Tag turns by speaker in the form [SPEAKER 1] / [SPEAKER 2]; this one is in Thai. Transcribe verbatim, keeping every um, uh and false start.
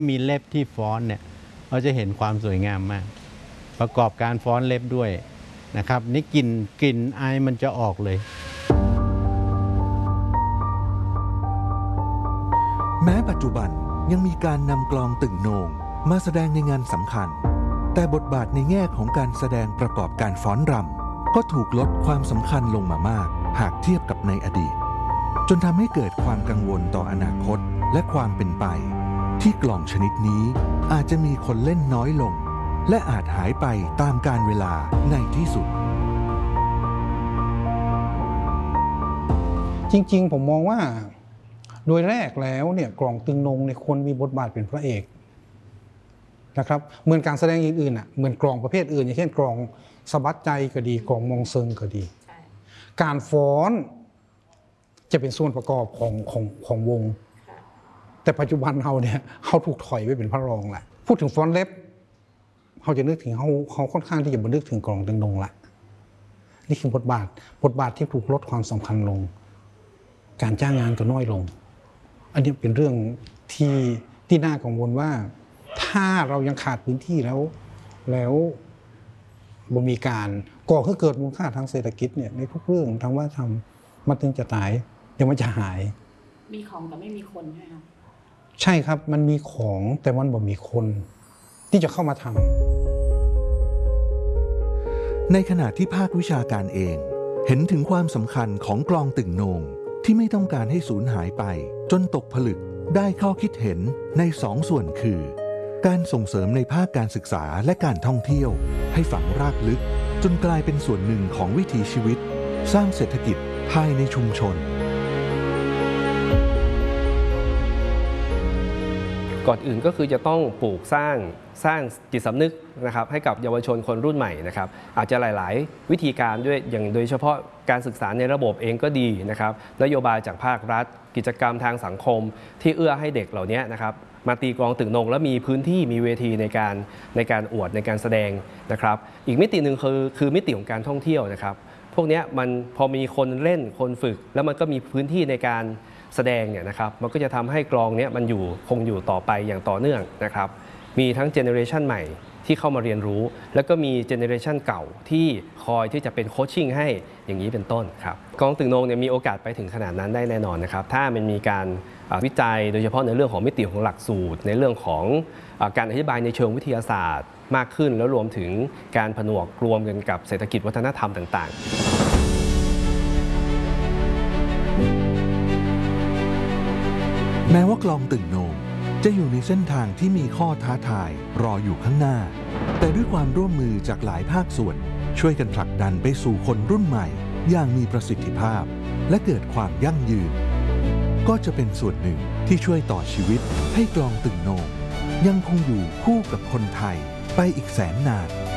[SPEAKER 1] มีเล็บที่ฟ้อนเนี่ยเราจะเห็นความสวยงามมากประกอบการฟ้อนเล็บด้วยนะครับนี่กลิ่นกลิ่นไอมันจะออกเลย
[SPEAKER 2] แม้ปัจจุบันยังมีการนำกลองตึงโหน่งมาแสดงในงานสำคัญแต่บทบาทในแง่ของการแสดงประกอบการฟ้อนรำก็ถูกลดความสำคัญลงมามากหากเทียบกับในอดีตจนทำให้เกิดความกังวลต่ออนาคตและความเป็นไปที่กลองชนิดนี้อาจจะมีคนเล่นน้อยลงและอาจหายไปตามกาลเวลาในที่สุด
[SPEAKER 3] จริงๆผมมองว่าโดยแรกแล้วเนี่ยกลองตึงนงในควรมีบทบาทเป็นพระเอกนะครับเหมือนการแสดงอื่นๆอ่ะเหมือนกลองประเภทอื่นอย่างเช่นกลองสะบัดใจก็ดีกลองมองเซิงก็ดีการฟ้อนจะเป็นส่วนประกอบของของของวงแต่ปัจจุบันเราเนี่ยเขาถูกถอยไปเป็นพระรองแหละพูดถึงฟ้อนเล็บเขาจะนึกถึงเขาเขาค่อนข้างที่จะบันทึกถึงกลองตึงนงละนี่คือบทบาทบทบาทที่ถูกลดความสำคัญลงการจ้างงานก็น้อยลงอันนี้เป็นเรื่องที่ที่น่ากังวลว่าถ้าเรายังขาดพื้นที่แล้วแล้วบ่มีการก่อให้เกิดมูลค่าทางเศรษฐกิจเนี่ยในทุกเรื่องทางวัฒนธรรมมันถึงจะตายเดี๋ยวมันจะหาย
[SPEAKER 4] มีของแต่ไม่มีคนใช่ไหมครับ
[SPEAKER 3] ใช่ครับมันมีของแต่มันบ่มีคนที่จะเข้ามาท
[SPEAKER 2] ำในขณะที่ภาควิชาการเองเห็นถึงความสำคัญของกลองตึงโหน่งที่ไม่ต้องการให้สูญหายไปจนตกผลึกได้ข้อคิดเห็นในสองส่วนคือการส่งเสริมในภาคการศึกษาและการท่องเที่ยวให้ฝังรากลึกจนกลายเป็นส่วนหนึ่งของวิถีชีวิตสร้างเศรษฐกิจภายในชุมชน
[SPEAKER 5] ก่อนอื่นก็คือจะต้องปลูกสร้างสร้างจิตสำนึกนะครับให้กับเยาวชนคนรุ่นใหม่นะครับอาจจะหลายๆวิธีการด้วยอย่างโดยเฉพาะการศึกษาในระบบเองก็ดีนะครับนโยบายจากภาครัฐกิจกรรมทางสังคมที่เอื้อให้เด็กเหล่านี้นะครับมาตีกลองตึงนงและมีพื้นที่มีเวทีในการในการอวดในการแสดงนะครับอีกมิติหนึ่งคือคือมิติของการท่องเที่ยวนะครับพวกนี้มันพอมีคนเล่นคนฝึกแล้วมันก็มีพื้นที่ในการแสดงเนี่ยนะครับมันก็จะทำให้กลองนี้มันอยู่คงอยู่ต่อไปอย่างต่อเนื่องนะครับมีทั้งเจเนอเรชันใหม่ที่เข้ามาเรียนรู้แล้วก็มีเจเนอเรชันเก่าที่คอยที่จะเป็นโคชชิ่งให้อย่างนี้เป็นต้นครับกลองตึงโหน่งเนี่ยมีโอกาสไปถึงขนาดนั้นได้แน่นอนนะครับถ้ามันมีการวิจัยโดยเฉพาะในเรื่องของมิติของหลักสูตรในเรื่องของการอธิบายในเชิงวิทยาศาสตร์มากขึ้นแล้วรวมถึงการผนวกรวมกันกับเศรษฐกิจวัฒนธรรมต่างๆ
[SPEAKER 2] แม้ว่ากลองตึงโหน่งจะอยู่ในเส้นทางที่มีข้อท้าทายรออยู่ข้างหน้าแต่ด้วยความร่วมมือจากหลายภาคส่วนช่วยกันผลักดันไปสู่คนรุ่นใหม่อย่างมีประสิทธิภาพและเกิดความยั่งยืนก็จะเป็นส่วนหนึ่งที่ช่วยต่อชีวิตให้กลองตึงโหน่งยังคงอยู่คู่กับคนไทยไปอีกแสนนาน